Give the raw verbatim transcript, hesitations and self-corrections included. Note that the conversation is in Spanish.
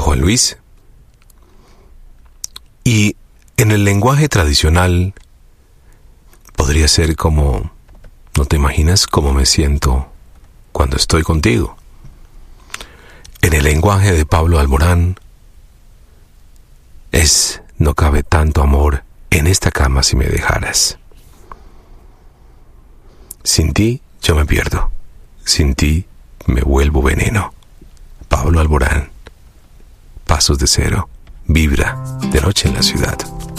Juan Luis. Y en el lenguaje tradicional podría ser como: no te imaginas cómo me siento cuando estoy contigo. En el lenguaje de Pablo Alborán es: no cabe tanto amor en esta cama si me dejaras. Sin ti yo me pierdo, sin ti me vuelvo veneno. Pablo Alborán. Pasos de Cero. Vibra de noche en la ciudad.